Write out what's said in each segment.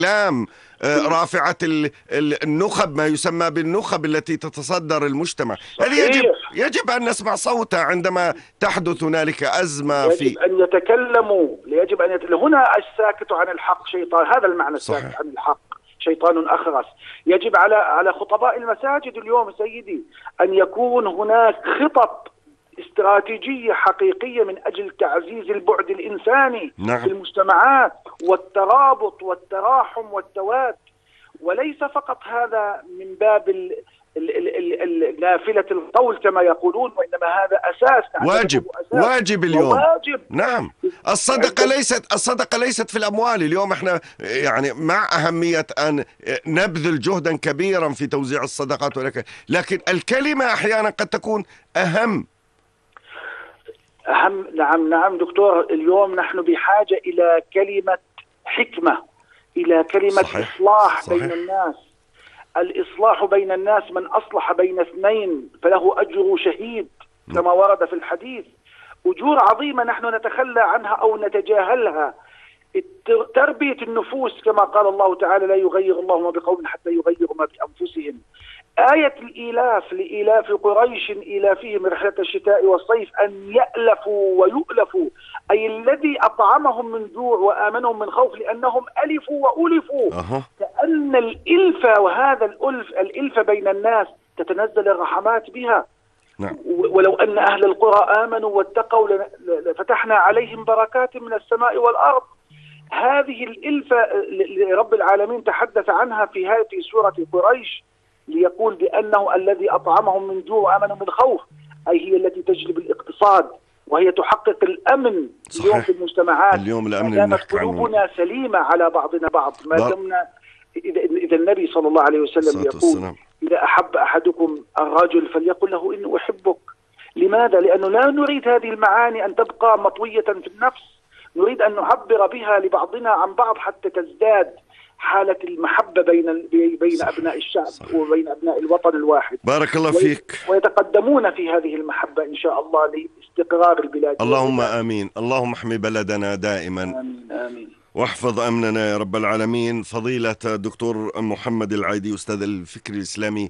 الإعلام، رافعة النخب، ما يسمى بالنخب التي تتصدر المجتمع. هذه يجب أن نسمع صوتها عندما تحدث هنالك أزمة. يجب أن يتكلموا. هنا الساكت عن الحق شيطان، هذا المعنى. صحيح. الساكت عن الحق شيطان أخرس. يجب على خطباء المساجد اليوم سيدي أن يكون هناك خطط استراتيجية حقيقية من أجل تعزيز البعد الإنساني في المجتمعات والترابط والتراحم والتواد، وليس فقط هذا من باب نافلة القول كما يقولون، وإنما هذا أساس واجب اليوم. واجب. نعم. الصدقة ليست في الأموال. اليوم احنا يعني مع أهمية أن نبذل جهدا كبيرا في توزيع الصدقات، لكن الكلمة أحيانا قد تكون أهم. نعم دكتور. اليوم نحن بحاجة إلى كلمة حكمة، إلى كلمة إصلاح بين الناس. الإصلاح بين الناس، من أصلح بين اثنين فله أجر شهيد كما ورد في الحديث. أجور عظيمة نحن نتخلى عنها أو نتجاهلها. تربية النفوس كما قال الله تعالى: لا يغير الله ما بقوم حتى يغيروا ما بأنفسهم. آية الإيلاف لإيلاف قريش إيلافهم رحلة الشتاء والصيف أن يألفوا ويؤلفوا، أي الذي أطعمهم من جوع وآمنهم من خوف لأنهم ألفوا وألفوا. كأن الإلفة، وهذا الإلف بين الناس تتنزل الرحمات بها. ولو أن أهل القرى آمنوا واتقوا لفتحنا عليهم بركات من السماء والأرض. هذه الإلفة رب العالمين تحدث عنها في سورة قريش، ليقول بأنه الذي أطعمهم من جوع وآمنهم من خوف، أي هي التي تجلب الاقتصاد وهي تحقق الأمن. اليوم في المجتمعات اليوم الأمن كانت قلوبنا سليمة على بعضنا بعض. ما دمنا إذا النبي صلى الله عليه وسلم يقول: إذا أحب أحدكم الرجل فليقل له إني أحبك. لماذا؟ لأنه لا نريد هذه المعاني أن تبقى مطوية في النفس، نريد أن نعبر بها لبعضنا عن بعض حتى تزداد حالة المحبة بين أبناء الشعب وبين أبناء الوطن الواحد. بارك الله فيك. ويتقدمون في هذه المحبة إن شاء الله لاستقرار البلاد. اللهم آمين. اللهم احمي بلدنا دائما. آمين. واحفظ أمننا يا رب العالمين. فضيلة الدكتور محمد العايدي، أستاذ الفكر الإسلامي،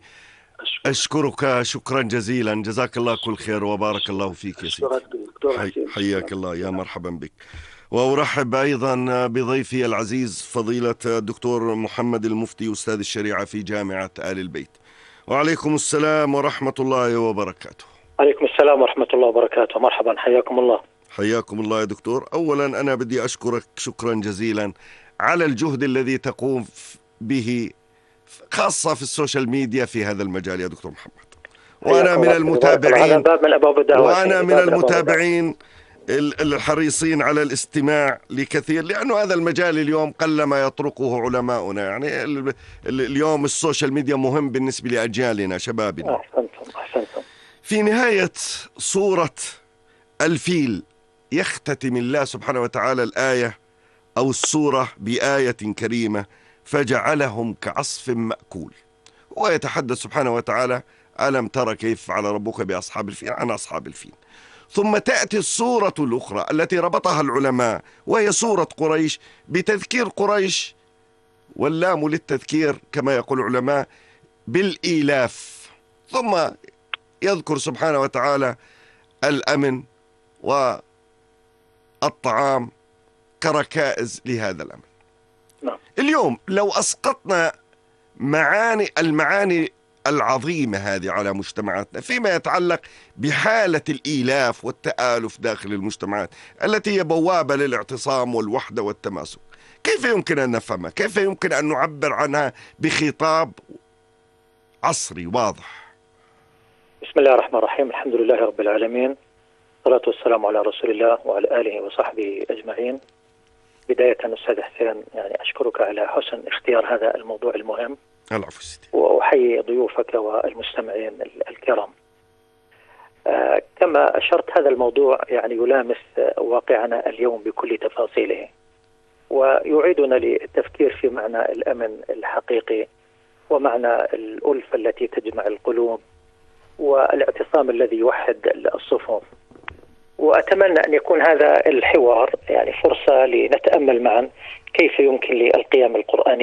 أشكرك شكرا جزيلا. جزاك الله كل خير وبارك الله فيك يا سيدي. حياك الله، يا مرحبا بك. وأرحب أيضا بضيفي العزيز فضيلة الدكتور محمد المفتي، أستاذ الشريعة في جامعة آل البيت. وعليكم السلام ورحمة الله وبركاته. عليكم السلام ورحمة الله وبركاته. مرحبا، حياكم الله. حياكم الله يا دكتور. أولا أنا بدي أشكرك شكرا جزيلا على الجهد الذي تقوم به خاصة في السوشيال ميديا في هذا المجال يا دكتور محمد. وأنا من المتابعين الحريصين على الاستماع لكثير، لأنه هذا المجال اليوم قلما يطرقه علماؤنا. يعني اليوم السوشيال ميديا مهم بالنسبة لأجيالنا شبابنا. أحسنتم. في نهاية سورة الفيل يختتم الله سبحانه وتعالى الآية أو السورة بآية كريمة: فجعلهم كعصف مأكول. ويتحدث سبحانه وتعالى: ألم ترى كيف فعل ربك بأصحاب الفيل، عن أصحاب الفيل. ثم تأتي السورة الأخرى التي ربطها العلماء، وهي سورة قريش، بتذكير قريش، واللام للتذكير كما يقول العلماء بالإيلاف. ثم يذكر سبحانه وتعالى الأمن والطعام كركائز لهذا الأمن. اليوم لو أسقطنا المعاني العظيمة هذه على مجتمعاتنا فيما يتعلق بحالة الإيلاف والتآلف داخل المجتمعات التي هي بوابة للاعتصام والوحدة والتماسك، كيف يمكن أن نفهمها؟ كيف يمكن أن نعبر عنها بخطاب عصري واضح؟ بسم الله الرحمن الرحيم. الحمد لله رب العالمين، الصلاة والسلام على رسول الله وعلى آله وصحبه أجمعين. بداية أستاذ حسين، يعني أشكرك على حسن اختيار هذا الموضوع المهم. العفو سيدي. وأحيي ضيوفك والمستمعين الكرام. كما أشرت، هذا الموضوع يعني يلامس واقعنا اليوم بكل تفاصيله، ويعيدنا للتفكير في معنى الأمن الحقيقي ومعنى الألفة التي تجمع القلوب والاعتصام الذي يوحد الصفوف. وأتمنى أن يكون هذا الحوار يعني فرصة لنتأمل معا كيف يمكن للقيم القرآني